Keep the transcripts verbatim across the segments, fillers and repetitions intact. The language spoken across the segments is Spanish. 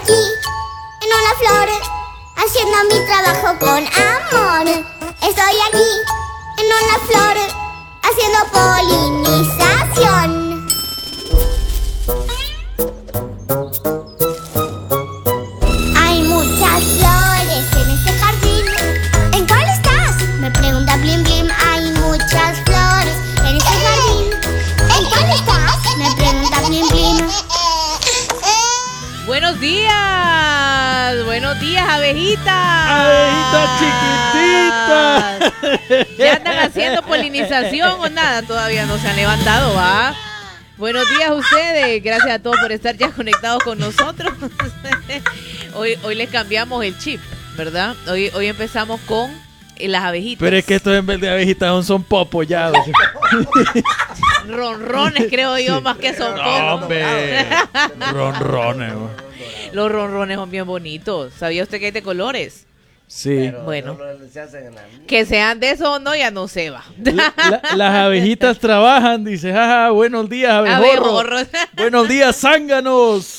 aquí, en una flor, haciendo mi trabajo con amor. Estoy aquí, en una flor, haciendo polinización. Hay muchas flores en este jardín. ¿En cuál estás? Me pregunta Blim Blim. Hay muchas flores en este jardín. ¿En cuál estás? Me pregunta Blim Blim. Buenos días, buenos días, abejitas. Abejitas chiquititas. ¿Ya andan haciendo polinización o nada? Todavía no se han levantado, ¿va? Buenos días a ustedes, gracias a todos por estar ya conectados con nosotros. Hoy, hoy les cambiamos el chip, ¿verdad? Hoy, hoy empezamos con las abejitas. Pero es que estos en vez de abejitas son, son popollados. Ronrones, creo yo, sí. Más que son no, popos. Hombre, ronrones. Los ronrones son bien bonitos. ¿Sabía usted que hay de colores? Sí. Pero bueno, no, no se hacen en la... que sean de eso o no, ya no se va. La, la, las abejitas trabajan, dice, jaja, buenos días, abejorro. Abejorros. Buenos días, zánganos.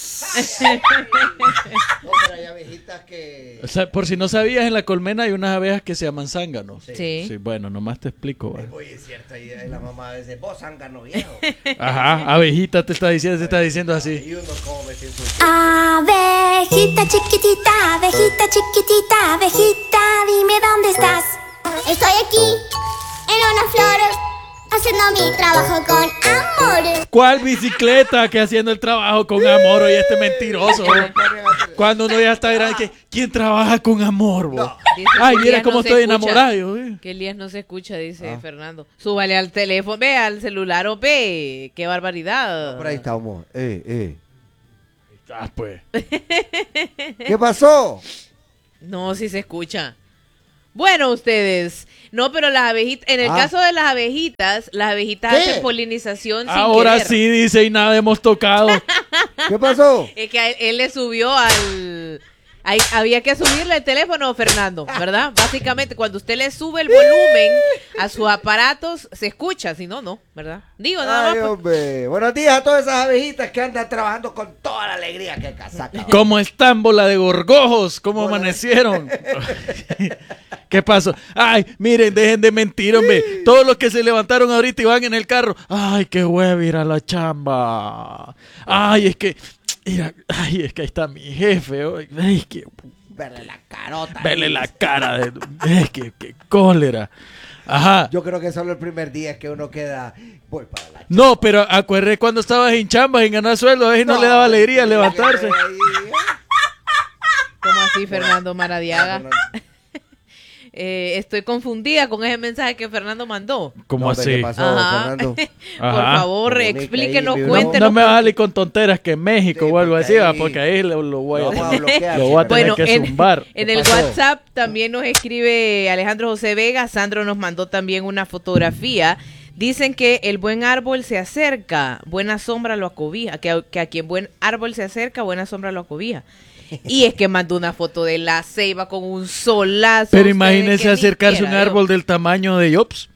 No, pero hay abejitas que... O sea, por si no sabías, en la colmena hay unas abejas que se llaman zánganos. Sí. Sí. Sí, bueno, nomás te explico. ¿Va? Oye, es cierto, ahí la mamá dice, vos zángano viejo. Ajá, abejita te está diciendo, te está diciendo así. Y uno como me siento... Abejita chiquitita, abejita chiquitita, abejita, dime dónde estás. Estoy aquí, en una flor, haciendo mi trabajo con amor. ¿Cuál bicicleta que haciendo el trabajo con amor? Oye, este mentiroso. Cuando uno ya está grande, que, ¿quién trabaja con amor? No. Ay, mira cómo no estoy escucha. enamorado. Eh. Que Elías no se escucha, dice ah. Fernando. Súbale al teléfono, ve al celular o ve. Qué barbaridad. No, por ahí estamos. Eh, eh. Ah, pues. ¿Qué pasó? No, sí se escucha. Bueno, ustedes. No, pero las abejitas, en el ah. caso de las abejitas, las abejitas ¿Qué? hacen polinización sin Ahora querer. Sí, dice, y nada hemos tocado. ¿Qué pasó? Es que a él, él le subió al... Hay, había que subirle el teléfono, Fernando, ¿verdad? Básicamente, cuando usted le sube el volumen a sus aparatos, se escucha, si no, no, ¿verdad? Digo, nada Ay, más. Hombre. Buenos días a todas esas abejitas que andan trabajando con toda la alegría que casaca. ¿Cómo están, bola de gorgojos? ¿Cómo bueno. amanecieron? ¿Qué pasó? Ay, miren, dejen de mentir, hombre. Todos los que se levantaron ahorita y van en el carro. Ay, qué huevo ir a la chamba. Ay, es que... Mira, ay, es que ahí está mi jefe. Ay, que... Verle la carota. Verle ahí. La cara. De... Es que, que cólera. Ajá. Yo creo que solo el primer día es que uno queda... Voy para la chamba. No, pero acuérdate cuando estabas en chamba, en ganar sueldo, a veces no, no le daba alegría levantarse. ¿Cómo así, Fernando Maradiaga? Eh, estoy confundida con ese mensaje que Fernando mandó. ¿Cómo no, así? ¿Qué pasó, Ajá. Fernando? Por favor, explíquenos, cuéntenos. No, no me vas a salir con tonteras que en México sí, o algo así, ahí, porque ahí lo, lo voy a, lo a bloquear. Lo voy a tener bueno, que en, zumbar. En el pasó? WhatsApp también nos escribe Alejandro José Vega. Sandro nos mandó también una fotografía. Dicen que el buen árbol se acerca, buena sombra lo acobija. Que, que a quien buen árbol se acerca, buena sombra lo acobija. Y es que mandó una foto de la ceiba con un solazo. Pero imagínese acercarse a un árbol del tamaño de Jobs.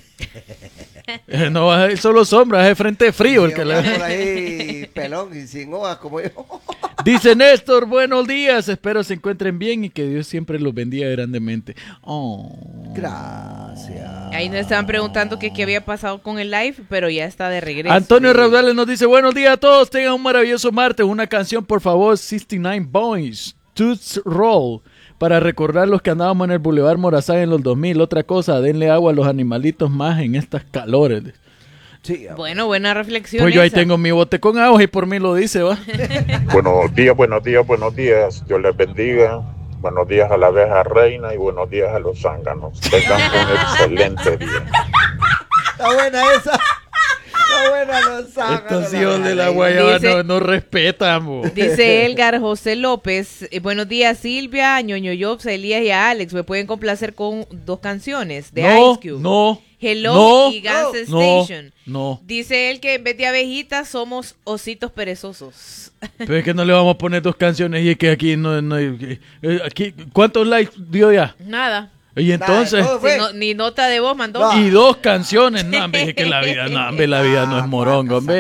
No va a ser solo sombra, es de frente frío. El que la... la... por ahí pelón y sin hojas como yo. Dice Néstor, buenos días, espero se encuentren bien y que Dios siempre los bendiga grandemente. Oh. Gracias. Ahí nos estaban preguntando que qué había pasado con el live, pero ya está de regreso. Antonio Raudales nos dice, buenos días a todos, tengan un maravilloso martes. Una canción, por favor, sesenta y nueve Boys, Toots Roll, para recordar los que andábamos en el Boulevard Morazán en los dos mil. Otra cosa, denle agua a los animalitos más en estas calores. Sí, bueno, buena reflexión. Pues yo esa. ahí tengo mi bote con agua y por mí lo dice, ¿va? Buenos días, buenos días, buenos días. Dios les bendiga. Buenos días a la abeja reina y buenos días a los zánganos. Tengan un excelente día. Está buena esa. Está buena los zánganos. Estos hijos de la guayaba no, no respetan. Bo. Dice Elgar José López, eh, buenos días Silvia, a Ñoño Jobs, a Elías y a Alex. ¿Me pueden complacer con dos canciones de no, Ice Cube? No, Hello no, y Guns no, Station. No. Dice él que en vez de abejitas somos ositos perezosos. Pero es que no le vamos a poner dos canciones y es que aquí no, no hay... Aquí, ¿cuántos likes dio ya? Nada. Y entonces... Nada, si no, ni nota de voz mandó. No. Y dos canciones. No, hombre, es que la vida, no, hombre, la vida no es morongo, hombre.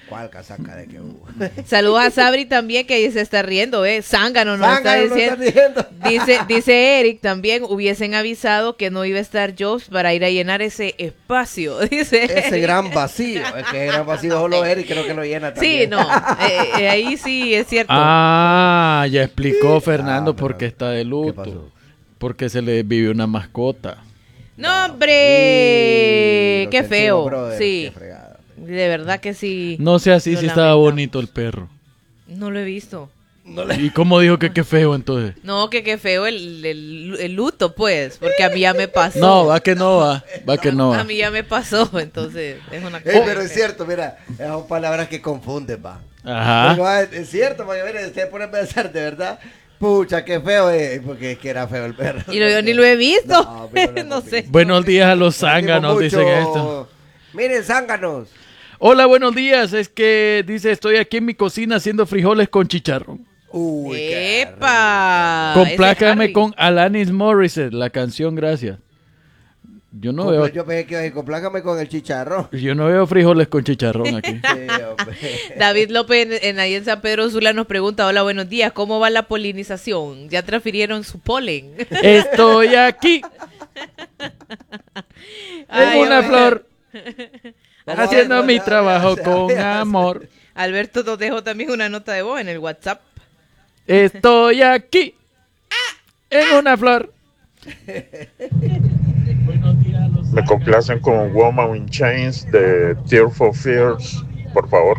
¿Cuál casaca de que hubo? Saludos a Sabri también, que ahí se está riendo, ¿eh? Zángano nos está Zángano nos diciendo. está diciendo. Dice, dice Eric también, hubiesen avisado que no iba a estar Jobs para ir a llenar ese espacio, dice. Ese gran vacío. Es que el gran vacío solo Eric creo que lo llena también. Sí, no, eh, eh, ahí sí es cierto. Ah, ya explicó Fernando Ah, por qué está de ¿Qué luto. pasó? Porque se le vivió una mascota. No, hombre, Sí, lo qué sentimos, feo. brother, Sí, qué fregada. de verdad que sí. No sé así Lo si estaba lamento. bonito el perro. No lo he visto. ¿Y cómo dijo que qué feo entonces? No, que qué feo el, el, el luto, pues, porque a mí ya me pasó. No, va que no va. Va que no A va. mí ya me pasó, entonces es una Eh, cosa. pero es cierto, mira, son palabras que confunden, va. Ajá. Pero, ah, es cierto, porque mire, usted pone a pensar de verdad, pucha, qué feo es, porque es que era feo el perro. Y lo- yo ni lo he visto. No, pero no, No no, sé. Buenos días a los zánganos, Mucho- dicen esto. Miren, zánganos. Hola, buenos días. Es que dice, estoy aquí en mi cocina haciendo frijoles con chicharrón. Uy, qué ¡Epa! Complácame Ese es con Alanis Morissette, la canción, gracias. Yo no rico. veo, Yo pensé que iba a decir, complácame con el chicharrón. yo no veo frijoles con chicharrón aquí. Sí, hombre. David López en, en ahí en San Pedro Sula nos pregunta, hola, buenos días, ¿cómo va la polinización? ¿Ya transfirieron su polen? Estoy aquí Ay, en una hombre. flor Vamos a haciendo ver, mi ya, trabajo ya, con ya, ya. amor. Alberto nos dejó también una nota de voz en el WhatsApp. Estoy aquí en una flor. Me complacen con Woman in Chains de Tear for Fears, por favor.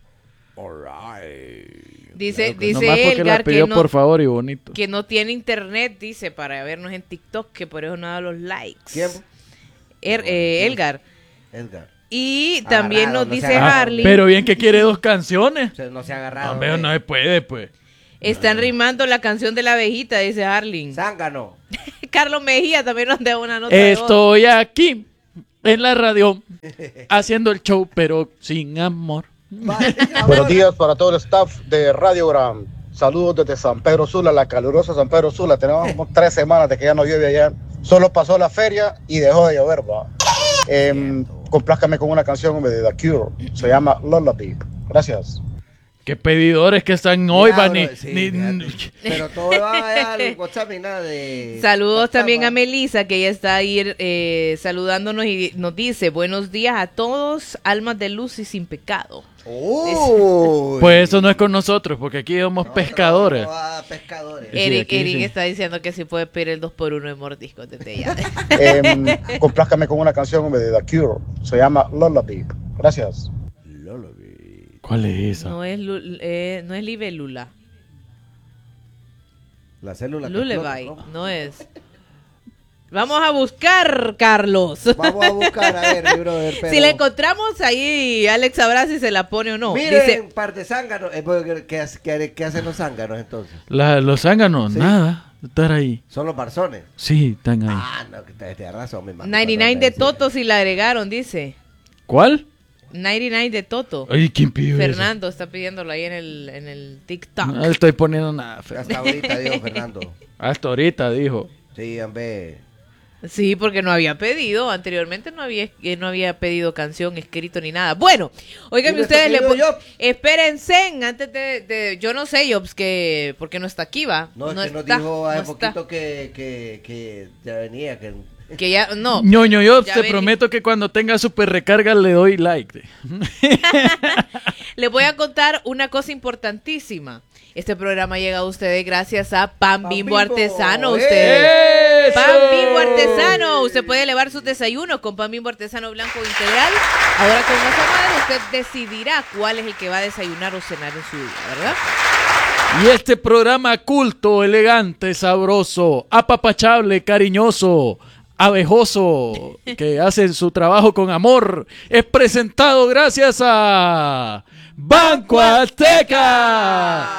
Dice, Nomás dice porque la Elgar que pidió no, por favor y bonito. que no tiene internet, dice, para vernos en TikTok, que por eso no da los likes. ¿Quién? Er- eh, Elgar. Edgar. Y también Agarrado, nos no se dice agarrado. Harley, Pero bien que quiere dos canciones. Se- No se ha agarrado. Hombre, eh. no se puede, pues. están rimando la canción de la abejita, dice Harley. Zángano. Carlos Mejía también nos da una nota de voz. Estoy aquí en la radio haciendo el show, pero sin amor. Buenos días para todo el staff de Radiogram. Saludos desde San Pedro Sula, la calurosa San Pedro Sula. Tenemos como tres semanas de que ya no llueve allá. Solo pasó la feria y dejó de llover, va. Eh, complázcame con una canción de The Cure. Se llama Lullaby. Gracias. Qué pedidores que están hoy, Mira, van ni, bro, sí, ni- fíjate. Pero todo va allá al WhatsApp y nada de... Saludos WhatsApp, también va. a Melissa, que ella está ahí eh, saludándonos y nos dice, buenos días a todos, almas de luz y sin pecado. Uy. Pues eso no es con nosotros, porque aquí somos No, pescadores. no, no, pescadores. Sí, Eric, aquí Eric sí. está diciendo que si puede pedir el dos por uno de mordiscos desde ya. Eh, complázcame con una canción de The Cure. Se llama Lullaby. Gracias. ¿Cuál es esa? No es, lu- eh, no es libélula. La célula. que Lullaby, explota, ¿no? no es. Vamos a buscar, Carlos. Vamos a buscar, a ver, mi brother, pero... Si la encontramos ahí, Alex sabrá si se la pone o no. Miren, Dice, par de zánganos. Eh, porque, ¿qué, hace- qué- qué hacen los zánganos entonces? La- los zánganos, Sí. nada. Estar ahí. Son los barzones. Sí, están ahí. Ah, no, que te, te razón, mi hermano. noventa y nueve de Toto si la agregaron, dice. ¿Cuál? noventa y nueve de Toto. Ay, ¿quién pidió eso? Fernando está pidiéndolo ahí en el, en el TikTok. No le estoy poniendo nada. Fer. Hasta ahorita, dijo Fernando. Hasta ahorita dijo. Sí, hombre. Sí, porque no había pedido. Anteriormente no había, eh, no había pedido canción, escrito ni nada. Bueno, oigan ¿Y ustedes, le nuestro po- querido Jobs? espérense antes de, de- yo no sé, Jobs, que porque no está aquí, va. No, es que nos está, dijo hace no está. poquito que, que, que ya venía, que... Que ya, no. Ñoño, yo Ya te vení. prometo que cuando tenga super recarga le doy like. Les voy a contar una cosa importantísima. Este programa llega a ustedes gracias a Pan, Pan Bimbo Bimbo. Artesano. ¡Eh! Ustedes. ¡Eso! Pan Bimbo Artesano. Usted puede elevar sus desayunos con Pan Bimbo Artesano Blanco Integral. Ahora con esa madre usted decidirá cuál es el que va a desayunar o cenar en su día, ¿verdad? Y este programa culto, elegante, sabroso, apapachable, cariñoso, abejoso, que hace su trabajo con amor, es presentado gracias a Banco Azteca.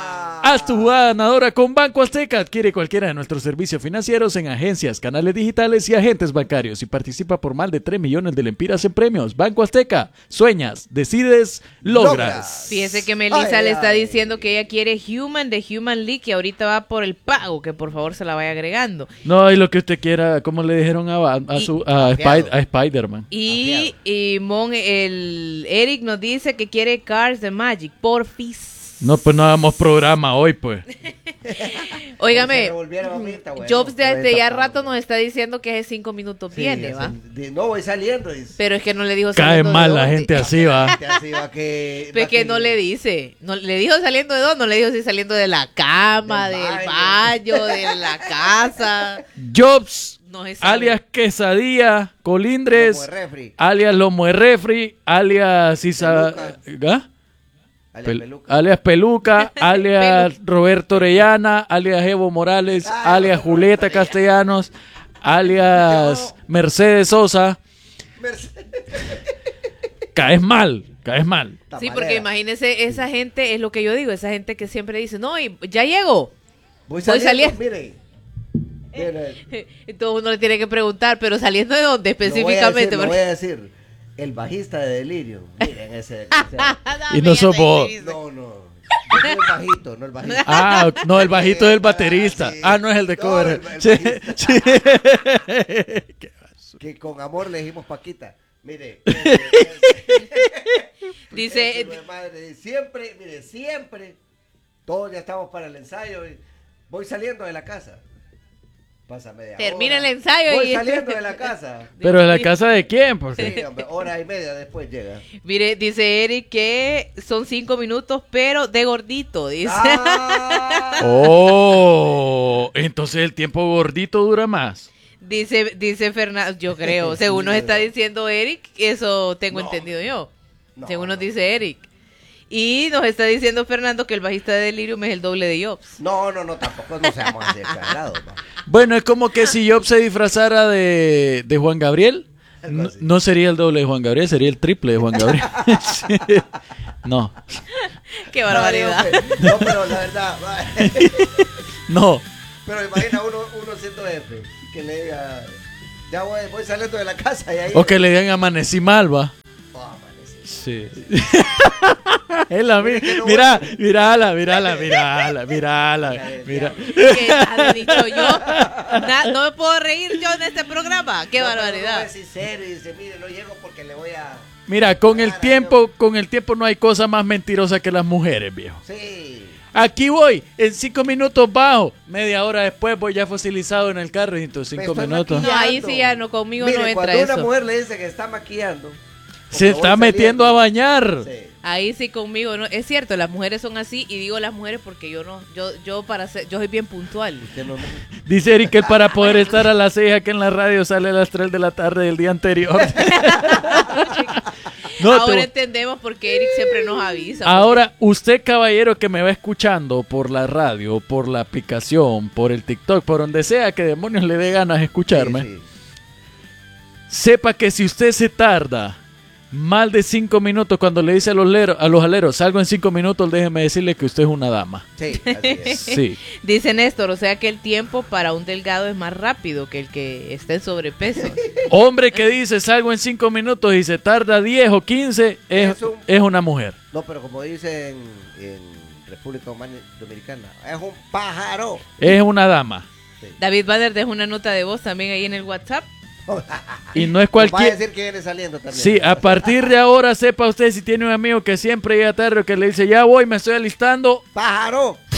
Haz tu jugada ganadora con Banco Azteca. Adquiere cualquiera de nuestros servicios financieros en agencias, canales digitales y agentes bancarios y participa por más de tres millones de lempiras en premios. Banco Azteca. Sueñas, decides, logras. Logras. Fíjese que Melissa Ay, le está ay. diciendo que ella quiere Human de Human League y ahorita va por el pago, que por favor se la vaya agregando. No, y lo que usted quiera, como le dijeron a, a, a su, a, Spy- a Spider-Man. Y, y Mon, el Eric nos dice que quiere Cars de Magic, porfis. No, pues no hagamos programa hoy, pues. Se Óigame, revolvieron, mamita, bueno, Jobs pero desde esta ya pausa. rato nos está diciendo que hace cinco minutos Sí, viene, es ¿va? el- de- no, voy saliendo. Dice. Pero es que no le dijo Cae saliendo de mal la dónde. gente así, va. Gente así va que... Pero va que no le dice. No, le dijo saliendo de dónde, no le dijo si saliendo de la cama, Del del baño. baño, de la casa. Jobs, No se sabe. alias Quesadilla, Colindres, Lomo de refri. alias Lomo de Refri, alias Isa... ¿Ah? Alias Pel- peluca. alias Peluca, alias Roberto Orellana, alias Evo Morales, Ah, alias Roberto Julieta Orellana. Castellanos, alias Mercedes Sosa. Mercedes. Caes mal, caes mal. Sí, porque Tamalera. imagínese, esa gente, es lo que yo digo, esa gente que siempre dice, no, y ya llego. Voy Voy saliendo, saliendo. mire. Mire, Entonces uno le tiene que preguntar, pero saliendo de dónde lo voy a específicamente. decir, lo Porque- voy a decir. El bajista de Delirio. Miren ese. ese- Y no sos vos. no, no. Yo soy el bajito, no el bajito. Ah, no, el bajito es el baterista. Sí. Ah, no es el de No, cover. el- el Sí, bajista. sí. Que con amor le dijimos Paquita. Mire. Dice- Ese hijo de madre, siempre, mire, siempre. Todos ya estamos para el ensayo. y voy saliendo de la casa. Pasa media Termina hora. el ensayo Voy y- saliendo de la casa. Pero en la casa de quién, porque. Sí, hombre, hora y media después llega. Mire, dice Eric que son cinco minutos, pero de gordito, dice. Ah, Oh, entonces el tiempo gordito dura más. Dice, dice Fernando, yo creo, según nos está diciendo Eric, eso tengo No. entendido yo. No, según nos no. dice Eric. Y nos está diciendo Fernando que el bajista de Delirium es el doble de Jobs. No, no, no, tampoco no seamos así exagerados. ¿no? Bueno, es como que si Job se disfrazara de, de Juan Gabriel, Algo no, así. no sería el doble de Juan Gabriel, sería el triple de Juan Gabriel. Sí. No, Qué barbaridad. Ay, hombre, no, pero la verdad. no. Pero imagina uno, uno siendo F, que le diga, ya voy, voy saliendo de la casa y ahí... O que le digan amanecí mal, va. Oh, amanecí. Sí. Es la Mire misma. que no Mira, voy- mírala, mírala, mírala, mírala, mira. ¿Qué tal he dicho yo? Na- no me puedo reír yo en este programa. Qué No, pero uno barbaridad. es sincero y dice, mire, no llego porque le voy a... Mira, con el Cara, tiempo, con el tiempo no hay cosa más mentirosa que las mujeres, viejo. Sí. Aquí voy, en cinco minutos bajo, media hora después voy ya fosilizado en el carro y entonces Me cinco estoy minutos. No, ahí sí ya no, conmigo Mire, no entra cuando una eso. mujer le dice que está maquillando... Se porque está voy metiendo a saliendo, bañar. sí. Ahí sí conmigo no. Es cierto, las mujeres son así y digo las mujeres porque yo no. Yo, yo para ser, yo soy bien puntual. Usted no- Dice Eric que él para poder estar a las seis aquí en la radio sale a las tres de la tarde del día anterior. No, Ahora te- entendemos por qué Eric siempre nos avisa. Ahora, usted caballero que me va escuchando por la radio, por la aplicación, por el TikTok, por donde sea que demonios le dé ganas de escucharme, Sí, sí. sepa que si usted se tarda más de cinco minutos cuando le dice a los, lero- a los aleros, salgo en cinco minutos, déjeme decirle que usted es una dama. Sí, así es. Sí. Dice Néstor, o sea que el tiempo para un delgado es más rápido que el que está en sobrepeso. Hombre que dice salgo en cinco minutos y se tarda diez o quince, es, Es un- es una mujer. No, pero como dicen en República Domani- Dominicana, es un pájaro. Es una dama. David Banner deja una nota de voz también ahí en el WhatsApp. Y no es Va a cualquier... decir que viene saliendo también. Sí, a partir de ahora sepa usted si tiene un amigo que siempre llega tarde o que le dice ya voy, me estoy alistando, ¡Pájaro!